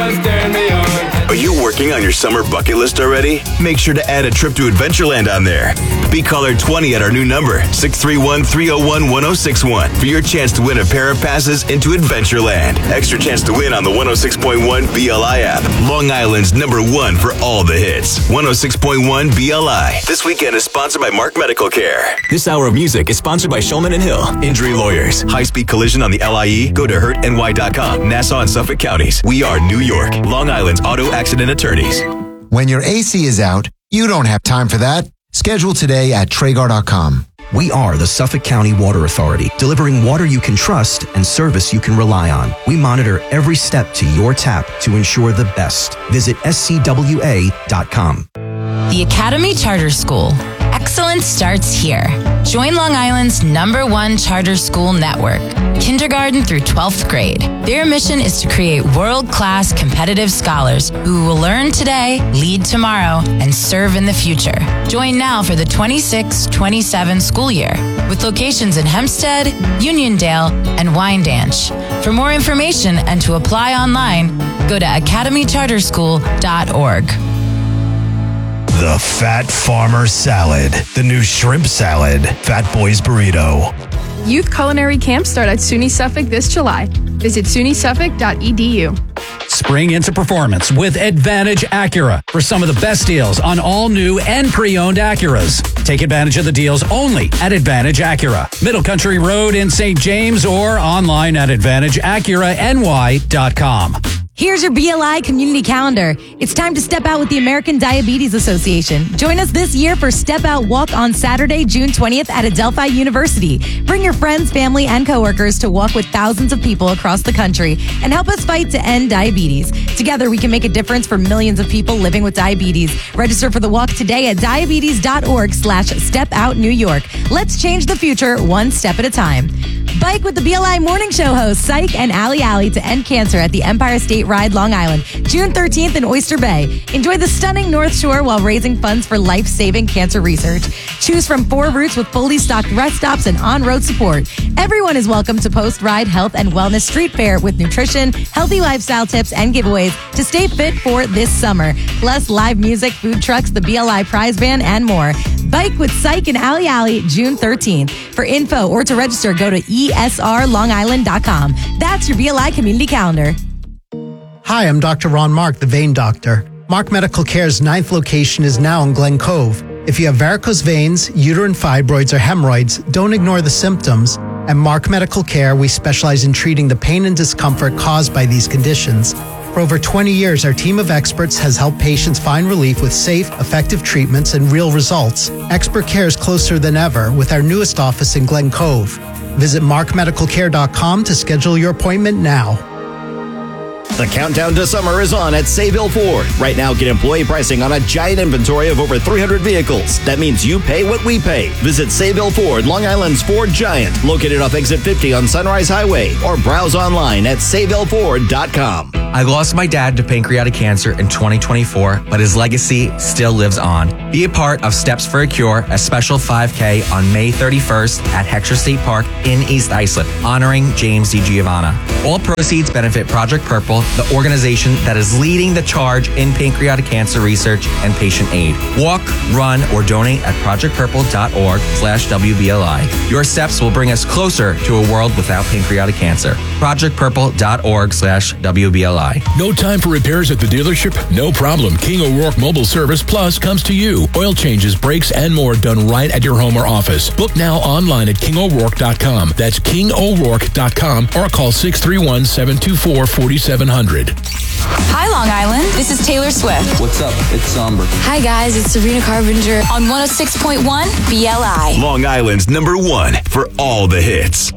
just turn me on. Are you working on your summer bucket list already? Make sure to add a trip to Adventureland on there. Be caller 20 at our new number, 631-301-1061, for your chance to win a pair of passes into Adventureland. Extra chance to win on the 106.1 BLI app. Long Island's #1 for all the hits. 106.1 BLI. This weekend is sponsored by Mark Medical Care. This hour of music is sponsored by Shulman & Hill. Injury Lawyers. High-speed collision on the LIE? Go to hurtny.com. Nassau and Suffolk counties. We are New York. Long Island's auto accident attorneys. When your AC is out, you don't have time for that. Schedule today at Traeger.com. We are the Suffolk County Water Authority, delivering water you can trust and service you can rely on. We monitor every step to your tap to ensure the best. Visit scwa.com. The Academy Charter School. Excellence starts here. Join Long Island's #1 charter school network, kindergarten through 12th grade. Their mission is to create world-class competitive scholars who will learn today, lead tomorrow, and serve in the future. Join now for the 26-27 school year, with locations in Hempstead, Uniondale, and Wyandanch. For more information and to apply online, go to academycharterschool.org. The Fat Farmer Salad, the new shrimp salad, Fat Boys Burrito. Youth culinary camps start at SUNY Suffolk this July. Visit sunysuffolk.edu. Spring into performance with Advantage Acura for some of the best deals on all new and pre-owned Acuras. Take advantage of the deals only at Advantage Acura, Middle Country Road in St. James, or online at AdvantageAcuraNY.com. Here's your BLI community calendar. It's time to step out with the American Diabetes Association. Join us this year for Step Out Walk on Saturday, June 20th at Adelphi University. Bring your friends, family, and coworkers to walk with thousands of people across the country and help us fight to end diabetes. Together, we can make a difference for millions of people living with diabetes. Register for the walk today at diabetes.org/StepOutNewYork. Let's change the future one step at a time. Bike with the BLI Morning Show hosts Psych and Ali Ali to end cancer at the Empire State Ride, Long Island, June 13th in Oyster Bay. Enjoy the stunning North Shore while raising funds for life-saving cancer research. Choose from 4 routes with fully stocked rest stops and on-road support. Everyone is welcome to post-ride health and wellness street fair with nutrition, healthy lifestyle tips, and giveaways to stay fit for this summer. Plus live music, food trucks, the BLI prize van, and more. Bike with Psych and Ali Ali, June 13th. For info or to register, go to esrlongisland.com. That's your BLI community calendar. Hi, I'm Dr. Ron Mark, the vein doctor. Mark Medical Care's 9th location is now in Glen Cove. If you have varicose veins, uterine fibroids, or hemorrhoids, don't ignore the symptoms. At Mark Medical Care, we specialize in treating the pain and discomfort caused by these conditions. For over 20 years, our team of experts has helped patients find relief with safe, effective treatments and real results. Expert care is closer than ever with our newest office in Glen Cove. Visit markmedicalcare.com to schedule your appointment now. The countdown to summer is on at Sayville Ford. Right now, get employee pricing on a giant inventory of over 300 vehicles. That means you pay what we pay. Visit Sayville Ford, Long Island's Ford Giant, located off Exit 50 on Sunrise Highway, or browse online at SayvilleFord.com. I lost my dad to pancreatic cancer in 2024, but his legacy still lives on. Be a part of Steps for a Cure, a special 5K on May 31st at Heckscher State Park in East Islip, honoring James DiGiovanna. All proceeds benefit Project Purple, the organization that is leading the charge in pancreatic cancer research and patient aid. Walk, run, or donate at projectpurple.org/WBLI. Your steps will bring us closer to a world without pancreatic cancer. projectpurple.org/WBLI. No time for repairs at the dealership? No problem. King O'Rourke Mobile Service Plus comes to you. Oil changes, brakes, and more done right at your home or office. Book now online at KingO'Rourke.com. That's KingO'Rourke.com, or call 631-724-4700. Hi, Long Island. This is Taylor Swift. What's up? It's Somber. Hi, guys. It's Sabrina Carpenter on 106.1 BLI. Long Island's #1 for all the hits.